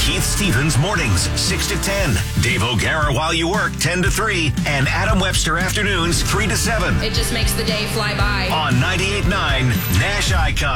Keith Stevens mornings, 6 to 10. Dave O'Gara while you work, 10 to 3. And Adam Webster afternoons, 3 to 7. It just makes the day fly by. On 98.9 Nash Icon.